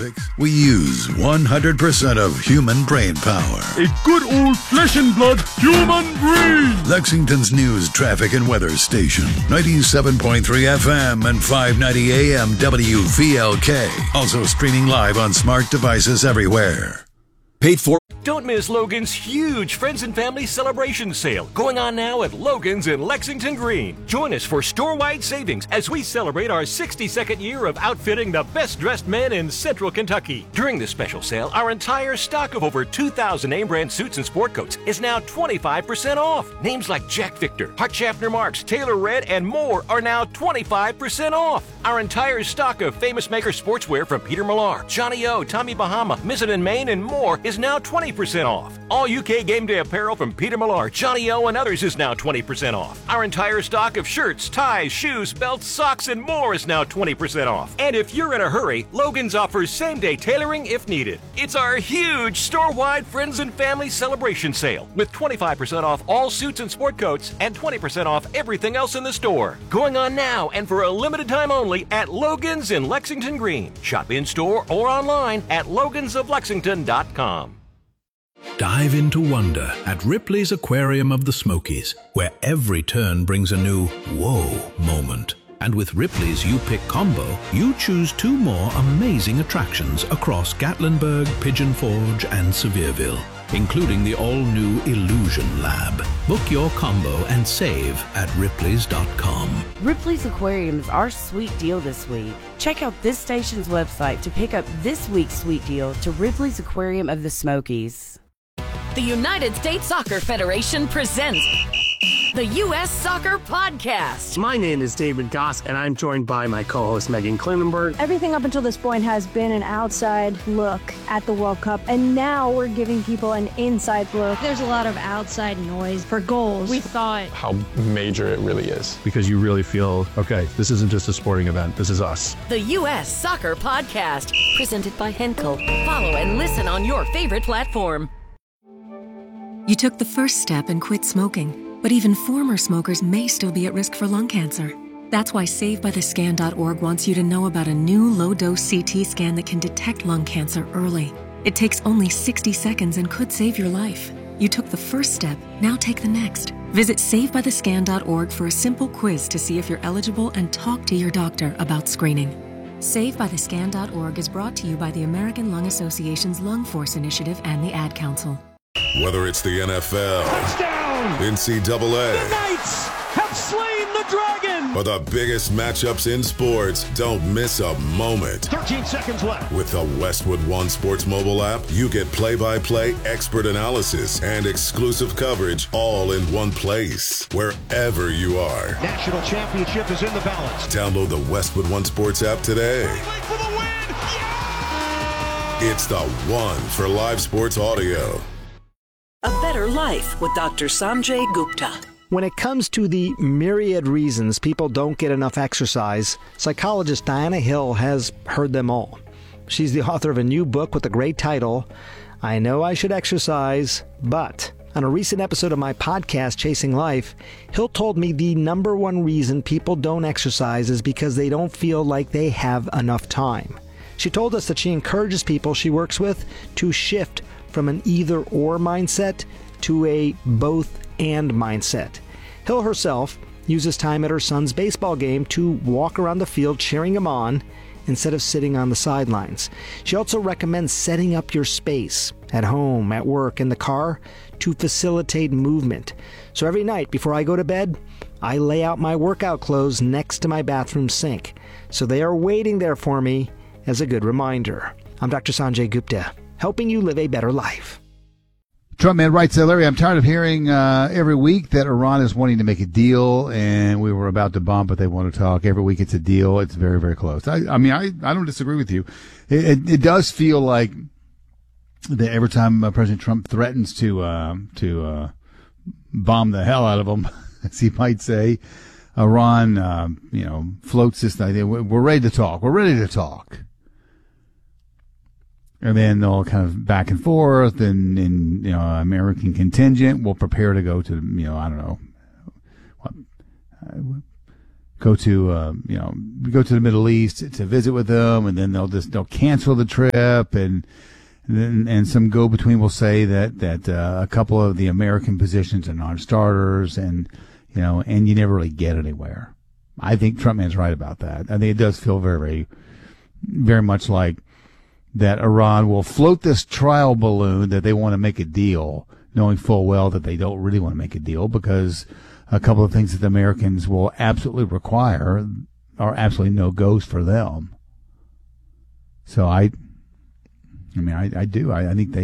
Olympics, we use 100% of human brain power. A good old flesh and blood human brain. Lexington's news, traffic, and weather station. 97.3 FM and 590 AM WVLK. Also streaming live on smart devices everywhere. Paid for. Don't miss Logan's huge Friends and Family Celebration Sale going on now at Logan's in Lexington Green. Join us for store-wide savings as we celebrate our 62nd year of outfitting the best-dressed men in Central Kentucky. During this special sale, our entire stock of over 2,000 name-brand suits and sport coats is now 25% off. Names like Jack Victor, Hart Schaffner Marks, Taylor Red, and more are now 25% off. Our entire stock of Famous Maker sportswear from Peter Millar, Johnny O, Tommy Bahama, Mizzen and Maine, and more is now 20% off. All UK Game Day apparel from Peter Millar, Johnny O, and others is now 20% off. Our entire stock of shirts, ties, shoes, belts, socks, and more is now 20% off. And if you're in a hurry, Logan's offers same-day tailoring if needed. It's our huge store-wide Friends and Family Celebration Sale with 25% off all suits and sport coats and 20% off everything else in the store. Going on now and for a limited time only at Logan's in Lexington Green. Shop in-store or online at logansoflexington.com. Dive into wonder at Ripley's Aquarium of the Smokies, where every turn brings a new whoa moment. And with Ripley's You Pick combo, you choose 2 more amazing attractions across Gatlinburg, Pigeon Forge, and Sevierville, including the all-new Illusion Lab. Book your combo and save at Ripley's.com. Ripley's Aquarium is our sweet deal this week. Check out this station's website to pick up this week's sweet deal to Ripley's Aquarium of the Smokies. The United States Soccer Federation presents the U.S. Soccer Podcast. My name is David Goss, and I'm joined by my co-host Megan Klinenberg. Everything up until this point has been an outside look at the World Cup, and now we're giving people an inside look. There's a lot of outside noise for goals. We thought how major it really is. Because you really feel, okay, this isn't just a sporting event, this is us. The U.S. Soccer Podcast, presented by Henkel. Follow and listen on your favorite platform. You took the first step and quit smoking, but even former smokers may still be at risk for lung cancer. That's why SaveByTheScan.org wants you to know about a new low-dose CT scan that can detect lung cancer early. It takes only 60 seconds and could save your life. You took the first step, now take the next. Visit SaveByTheScan.org for a simple quiz to see if you're eligible and talk to your doctor about screening. SaveByTheScan.org is brought to you by the American Lung Association's Lung Force Initiative and the Ad Council. Whether it's the NFL, touchdown, NCAA, the Knights have slain the dragon, or the biggest matchups in sports, don't miss a moment. 13 seconds left. With the Westwood One Sports mobile app, you get play-by-play, expert analysis, and exclusive coverage all in one place, wherever you are. National championship is in the balance. Download the Westwood One Sports app today. For the win. Yeah! It's the one for live sports audio. A Better Life with Dr. Sanjay Gupta. When it comes to the myriad reasons people don't get enough exercise, psychologist Diana Hill has heard them all. She's the author of a new book with the great title, I Know I Should Exercise, But. On a recent episode of my podcast, Chasing Life, Hill told me the number one reason people don't exercise is because they don't feel like they have enough time. She told us that she encourages people she works with to shift from an either-or mindset to a both-and mindset. Hill herself uses time at her son's baseball game to walk around the field cheering him on instead of sitting on the sidelines. She also recommends setting up your space at home, at work, in the car to facilitate movement. So every night before I go to bed, I lay out my workout clothes next to my bathroom sink. So they are waiting there for me as a good reminder. I'm Dr. Sanjay Gupta, helping you live a better life. Trump man writes, Larry, I'm tired of hearing every week that Iran is wanting to make a deal, and we were about to bomb, but they want to talk. Every week it's a deal. It's very, very close. I don't disagree with you. It does feel like that every time President Trump threatens to bomb the hell out of them, as he might say, Iran, floats this idea. We're ready to talk. We're ready to talk. And then they'll kind of back and forth, and American contingent will prepare to go to, go to the Middle East to visit with them, and then they'll cancel the trip, and some go-between will say that a couple of the American positions are non-starters, and you never really get anywhere. I think Trumpman's right about that. I think it does feel very, very, very much like that Iran will float this trial balloon that they want to make a deal, knowing full well that they don't really want to make a deal, because a couple of things that the Americans will absolutely require are absolutely no-goes for them. So I do. I think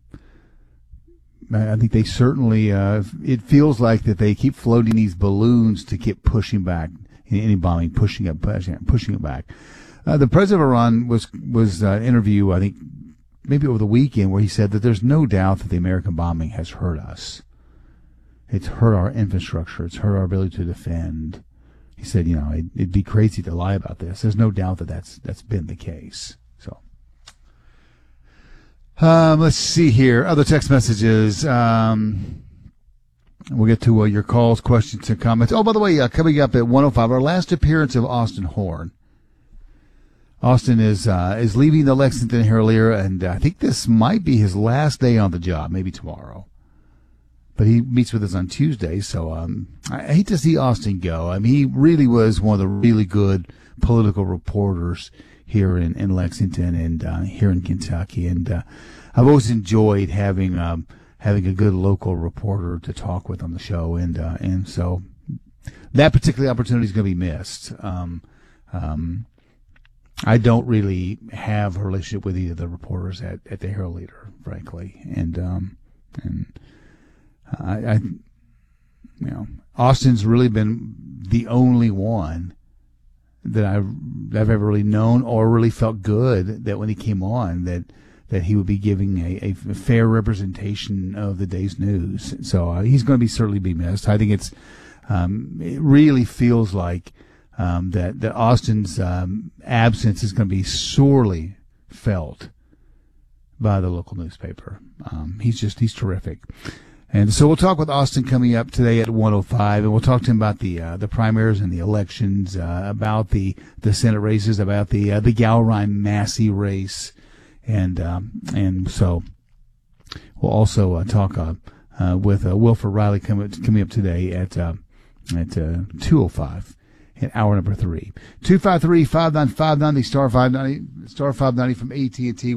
they certainly, it feels like that they keep floating these balloons to keep pushing back any bombing, pushing it back. The president of Iran was interview, I think, maybe over the weekend, where he said that there's no doubt that the American bombing has hurt us. It's hurt our infrastructure. It's hurt our ability to defend. He said, it'd be crazy to lie about this. There's no doubt that that's been the case. So, let's see here. Other text messages. We'll get to your calls, questions, and comments. Oh, by the way, coming up at 105, our last appearance of Austin Horn. Austin is leaving the Lexington Herald-Leader, and I think this might be his last day on the job, maybe tomorrow. But he meets with us on Tuesday, so I hate to see Austin go. I mean, he really was one of the really good political reporters here in Lexington and here in Kentucky, and I've always enjoyed having a good local reporter to talk with on the show, and so that particular opportunity is going to be missed. I don't really have a relationship with either of the reporters at the Herald-Leader, frankly, and Austin's really been the only one that I've ever really known or really felt good that when he came on that he would be giving a fair representation of the day's news. So he's going to certainly be missed. I think it really feels like that Austin's absence is going to be sorely felt by the local newspaper. He's terrific. And so we'll talk with Austin coming up today at 105, and we'll talk to him about the primaries and the elections, about the Senate races, about the Gowrie-Massey race, and so we'll also talk with Wilford Riley coming up today at 2:05. In hour number 3. 253-5959, the star 590 from AT&T,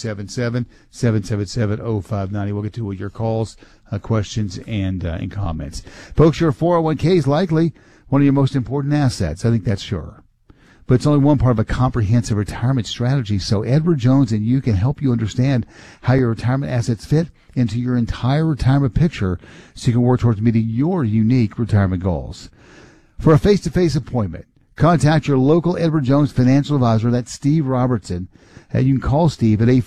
1-877-777-0590. We'll get to your calls, questions, and comments. Folks, your 401k is likely one of your most important assets. I think that's sure. But it's only one part of a comprehensive retirement strategy, so Edward Jones and you can help you understand how your retirement assets fit into your entire retirement picture so you can work towards meeting your unique retirement goals. For a face-to-face appointment, contact your local Edward Jones financial advisor. That's Steve Robertson. You can call Steve at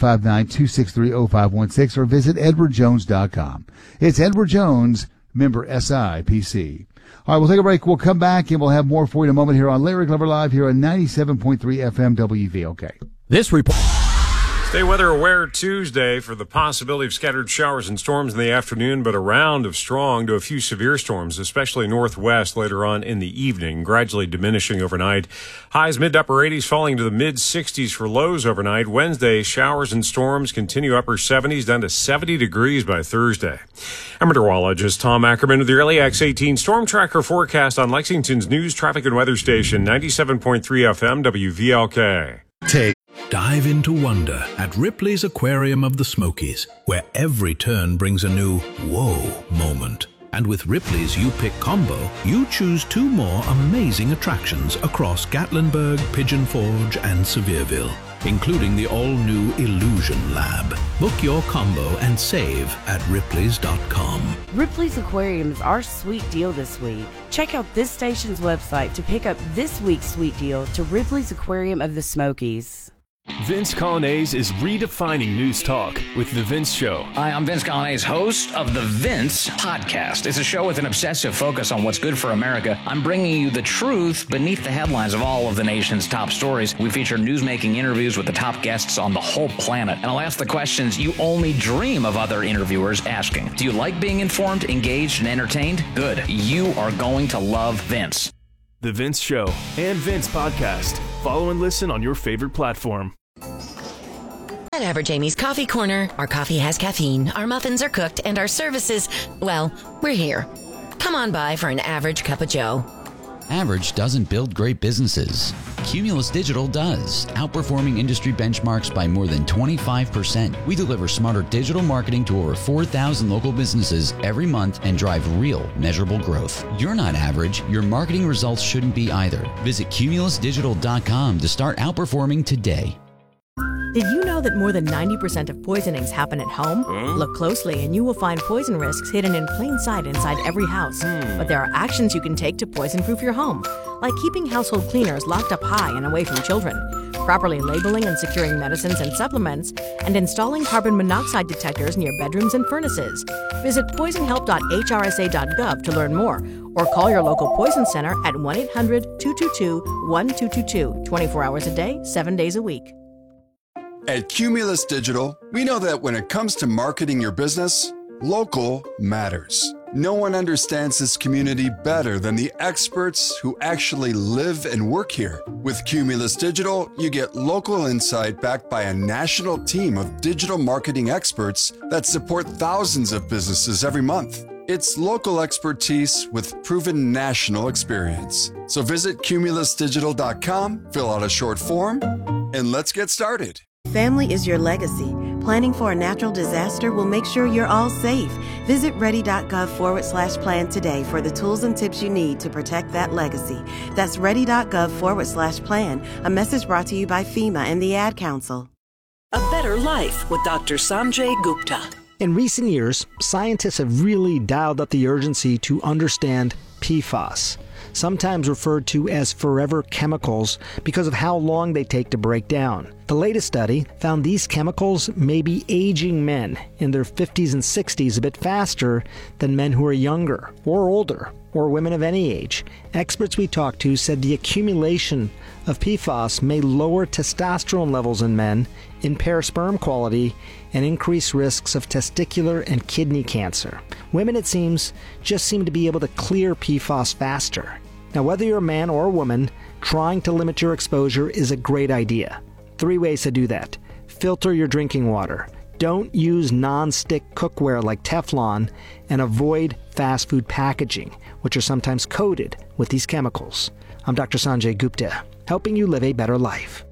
859-263-0516 or visit edwardjones.com. It's Edward Jones, member SIPC. All right, we'll take a break. We'll come back, and we'll have more for you in a moment here on Larry Glover Live here on 97.3 FM WVLK. This report. Stay weather aware Tuesday for the possibility of scattered showers and storms in the afternoon, but a round of strong to a few severe storms, especially northwest later on in the evening, gradually diminishing overnight. Highs mid to upper 80s, falling to the mid 60s for lows overnight. Wednesday, showers and storms continue upper 70s down to 70 degrees by Thursday. I'm meteorologist Tom Ackerman with your LEX 18 Storm Tracker forecast on Lexington's news, traffic, and weather station, 97.3 FM WVLK. Dive into wonder at Ripley's Aquarium of the Smokies, where every turn brings a new whoa moment. And with Ripley's You Pick combo, you choose 2 more amazing attractions across Gatlinburg, Pigeon Forge, and Sevierville, including the all-new Illusion Lab. Book your combo and save at Ripley's.com. Ripley's Aquarium is our sweet deal this week. Check out this station's website to pick up this week's sweet deal to Ripley's Aquarium of the Smokies. Vince Colonnese is redefining news talk with The Vince Show. Hi, I'm Vince Colonnese, host of The Vince Podcast. It's a show with an obsessive focus on what's good for America. I'm bringing you the truth beneath the headlines of all of the nation's top stories. We feature news-making interviews with the top guests on the whole planet. And I'll ask the questions you only dream of other interviewers asking. Do you like being informed, engaged, and entertained? Good. You are going to love Vince. The Vince Show and Vince Podcast. Follow and listen on your favorite platform. At Average Amy's Coffee Corner, our coffee has caffeine, our muffins are cooked, and our services, well, we're here. Come on by for an average cup of joe. Average doesn't build great businesses. Cumulus Digital does, outperforming industry benchmarks by more than 25%. We deliver smarter digital marketing to over 4,000 local businesses every month and drive real, measurable growth. You're not average. Your marketing results shouldn't be either. Visit cumulusdigital.com to start outperforming today. Did you know that more than 90% of poisonings happen at home? Look closely and you will find poison risks hidden in plain sight inside every house. But there are actions you can take to poison-proof your home, like keeping household cleaners locked up high and away from children, properly labeling and securing medicines and supplements, and installing carbon monoxide detectors near bedrooms and furnaces. Visit poisonhelp.hrsa.gov to learn more, or call your local poison center at 1-800-222-1222, 24 hours a day, 7 days a week. At Cumulus Digital, we know that when it comes to marketing your business, local matters. No one understands this community better than the experts who actually live and work here. With Cumulus Digital, you get local insight backed by a national team of digital marketing experts that support thousands of businesses every month. It's local expertise with proven national experience. So visit cumulusdigital.com, fill out a short form, and let's get started. Family is your legacy. Planning for a natural disaster will make sure you're all safe. Visit ready.gov/plan today for the tools and tips you need to protect that legacy. That's ready.gov/plan. A message brought to you by FEMA and the Ad Council. A Better Life with Dr. Sanjay Gupta. In recent years, scientists have really dialed up the urgency to understand PFAS, sometimes referred to as forever chemicals because of how long they take to break down. The latest study found these chemicals may be aging men in their 50s and 60s a bit faster than men who are younger or older or women of any age. Experts we talked to said the accumulation of PFAS may lower testosterone levels in men, impair sperm quality, and increase risks of testicular and kidney cancer. Women, it seems, just seem to be able to clear PFAS faster. Now, whether you're a man or a woman, trying to limit your exposure is a great idea. 3 ways to do that. Filter your drinking water. Don't use non-stick cookware like Teflon, and avoid fast food packaging, which are sometimes coated with these chemicals. I'm Dr. Sanjay Gupta, helping you live a better life.